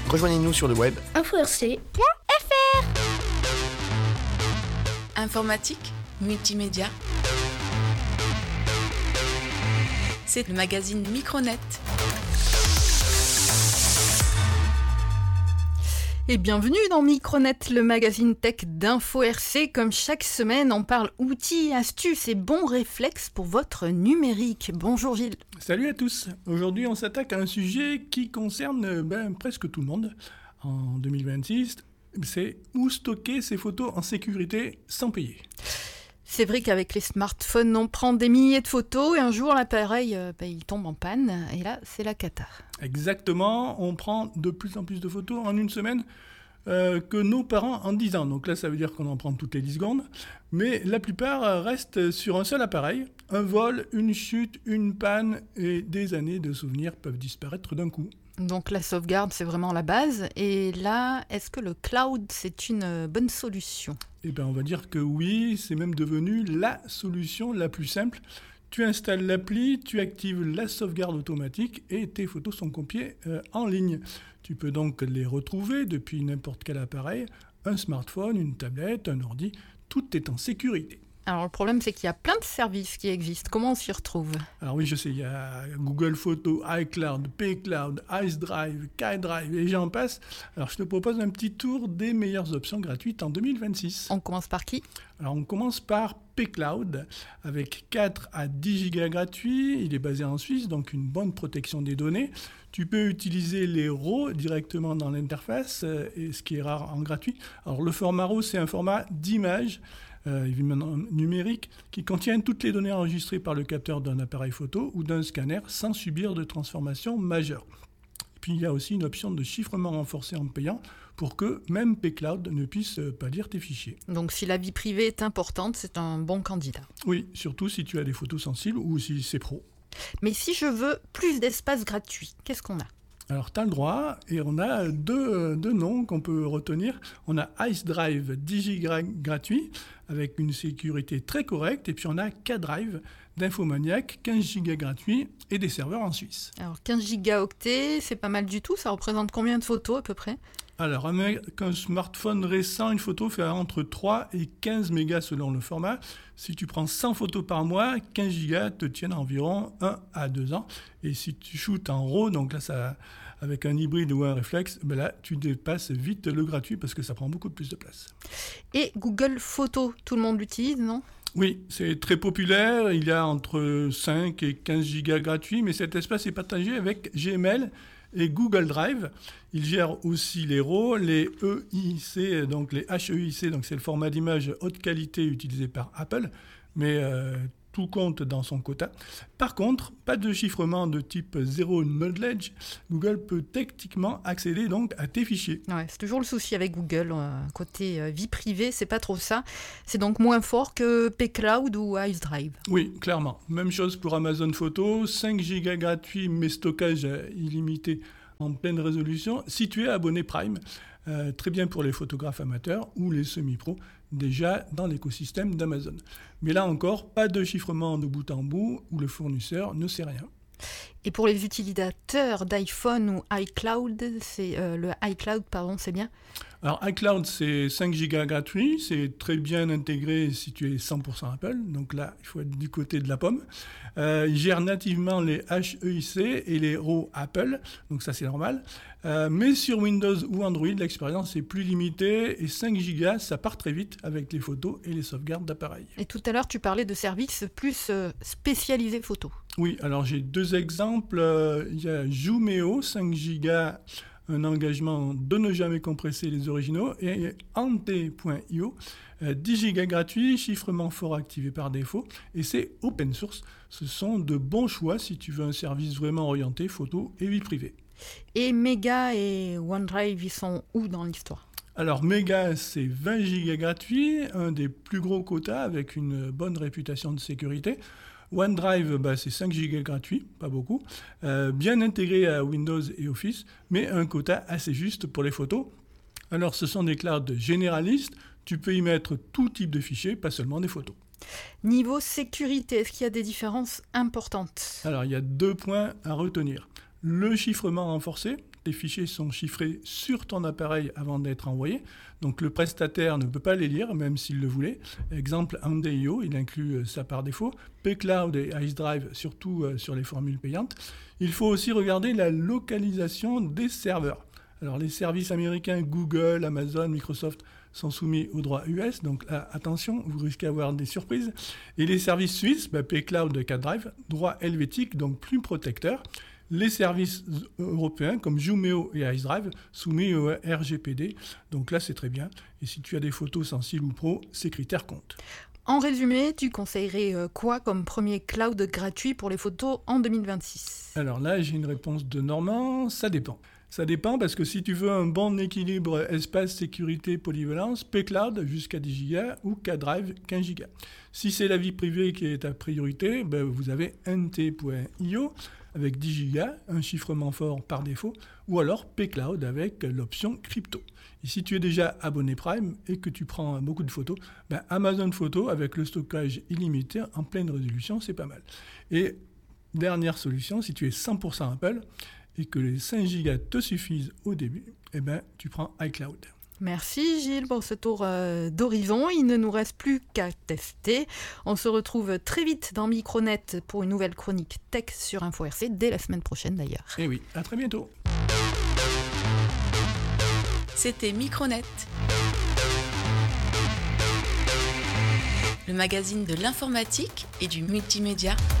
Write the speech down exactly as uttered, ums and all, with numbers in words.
Rejoignez-nous sur le web info R C point F R. Informatique, multimédia. C'est le magazine Micronet. Et bienvenue dans Micronet, le magazine tech d'Info R C. Comme chaque semaine, on parle outils, astuces et bons réflexes pour votre numérique. Bonjour Gilles. Salut à tous. Aujourd'hui, on s'attaque à un sujet qui concerne ben, presque tout le monde en deux mille vingt-six. C'est où stocker ses photos en sécurité sans payer. C'est vrai qu'avec les smartphones, on prend des milliers de photos et un jour, l'appareil, euh, ben, il tombe en panne. Et là, c'est la cata. Exactement. On prend de plus en plus de photos en une semaine euh, que nos parents en dix ans. Donc là, ça veut dire qu'on en prend toutes les dix secondes. Mais la plupart restent sur un seul appareil. Un vol, une chute, une panne et des années de souvenirs peuvent disparaître d'un coup. Donc la sauvegarde, c'est vraiment la base. Et là, est-ce que le cloud, c'est une bonne solution ? Eh bien, on va dire que oui, c'est même devenu la solution la plus simple. Tu installes l'appli, tu actives la sauvegarde automatique et tes photos sont copiées euh, en ligne. Tu peux donc les retrouver depuis n'importe quel appareil, un smartphone, une tablette, un ordi, tout est en sécurité. Alors le problème, c'est qu'il y a plein de services qui existent. Comment on s'y retrouve ? Alors oui, je sais, il y a Google Photos, iCloud, pCloud, iDrive, K-Drive et j'en passe. Alors je te propose un petit tour des meilleures options gratuites en deux mille vingt-six. On commence par qui ? Alors on commence par pCloud avec quatre à dix gigas gratuits. Il est basé en Suisse, donc une bonne protection des données. Tu peux utiliser les R A W directement dans l'interface, euh, et ce qui est rare en gratuit. Alors le format R A W, c'est un format d'image Euh, évidemment numérique, qui contient toutes les données enregistrées par le capteur d'un appareil photo ou d'un scanner sans subir de transformation majeure. Puis il y a aussi une option de chiffrement renforcé en payant pour que même pCloud ne puisse pas lire tes fichiers. Donc si la vie privée est importante, c'est un bon candidat. Oui, surtout si tu as des photos sensibles ou si c'est pro. Mais si je veux plus d'espace gratuit, qu'est-ce qu'on a ? Alors, tu as le droit, et on a deux, deux noms qu'on peut retenir. On a iDrive, dix gigas gratuit, avec une sécurité très correcte, et puis on a K-Drive d'Infomaniac, quinze gigas gratuit, et des serveurs en Suisse. Alors, quinze gigaoctets, c'est pas mal du tout. Ça représente combien de photos à peu près ? Alors, avec un smartphone récent, une photo fait entre trois et quinze mégas selon le format. Si tu prends cent photos par mois, quinze gigas te tiennent environ un à deux ans. Et si tu shootes en R A W, donc là, ça, avec un hybride ou un réflexe, ben là, tu dépasses vite le gratuit parce que ça prend beaucoup plus de place. Et Google Photos, tout le monde l'utilise, non ? Oui, c'est très populaire. Il y a entre cinq et quinze gigas gratuits, mais cet espace est partagé avec Gmail et Google Drive. Il gère aussi les R A W, les E I C, donc les H E I C, donc c'est le format d'image haute qualité utilisé par Apple, mais euh, tout compte dans son quota. Par contre, pas de chiffrement de type Zero Knowledge. Google peut techniquement accéder donc à tes fichiers. Ouais, c'est toujours le souci avec Google. Euh, côté euh, vie privée, c'est pas trop ça. C'est donc moins fort que pCloud ou iDrive. Oui, clairement. Même chose pour Amazon Photos, cinq gigas gratuits, mais stockage illimité en pleine résolution. Si tu es abonné Prime, euh, très bien pour les photographes amateurs ou les semi-pros, déjà dans l'écosystème d'Amazon. Mais là encore, pas de chiffrement de bout en bout où le fournisseur ne sait rien. Et pour les utilisateurs d'iPhone ou iCloud, c'est euh, le iCloud, pardon, c'est bien ? Alors iCloud, c'est cinq gigas gratuit, c'est très bien intégré si tu es cent pour cent Apple, donc là, il faut être du côté de la pomme. Euh, il gère nativement les H E I C et les R A W Apple, donc ça c'est normal. Euh, mais sur Windows ou Android, l'expérience est plus limitée et cinq gigas, ça part très vite avec les photos et les sauvegardes d'appareils. Et tout à l'heure, tu parlais de services plus euh, spécialisés photo. Oui, alors j'ai deux exemples. Euh, il y a Zoomeo, cinq gigas, un engagement de ne jamais compresser les originaux, et Ante point io, euh, dix gigas gratuits, chiffrement fort activé par défaut, et c'est open source. Ce sont de bons choix si tu veux un service vraiment orienté photo et vie privée. Et Mega et OneDrive, ils sont où dans l'histoire ? Alors Mega, c'est vingt gigas gratuits, un des plus gros quotas avec une bonne réputation de sécurité. OneDrive, bah, c'est cinq gigas gratuits, pas beaucoup, euh, bien intégré à Windows et Office, mais un quota assez juste pour les photos. Alors ce sont des clouds généralistes, tu peux y mettre tout type de fichiers, pas seulement des photos. Niveau sécurité, est-ce qu'il y a des différences importantes ? Alors il y a deux points à retenir. Le chiffrement renforcé, les fichiers sont chiffrés sur ton appareil avant d'être envoyés, donc le prestataire ne peut pas les lire, même s'il le voulait. Exemple, Hyundai I O, il inclut ça par défaut. pCloud et IceDrive, surtout sur les formules payantes. Il faut aussi regarder la localisation des serveurs. Alors les services américains, Google, Amazon, Microsoft, sont soumis au droit U S, donc là, attention, vous risquez d'avoir des surprises. Et les services suisses, bah, pCloud et CatDrive, droit helvétique, donc plus protecteur. Les services européens comme Jumeo et IceDrive soumis au R G P D, donc là c'est très bien. Et si tu as des photos sensibles ou pro, ces critères comptent. En résumé, tu conseillerais quoi comme premier cloud gratuit pour les photos en deux mille vingt-six ? Alors là, j'ai une réponse de Normand, ça dépend. Ça dépend parce que si tu veux un bon équilibre espace, sécurité, polyvalence, pCloud jusqu'à dix gigas ou CatDrive quinze gigas. Si c'est la vie privée qui est ta priorité, ben vous avez N T point I O avec dix gigas, un chiffrement fort par défaut, ou alors pCloud avec l'option crypto. Et si tu es déjà abonné Prime et que tu prends beaucoup de photos, ben Amazon Photo avec le stockage illimité en pleine résolution, c'est pas mal. Et dernière solution, si tu es cent pour cent Apple, et que les cinq gigas te suffisent au début, eh ben, tu prends iCloud. Merci Gilles pour ce tour euh, d'horizon. Il ne nous reste plus qu'à tester. On se retrouve très vite dans Micronet pour une nouvelle chronique tech sur Info R C, dès la semaine prochaine d'ailleurs. Et oui, à très bientôt. C'était Micronet, le magazine de l'informatique et du multimédia.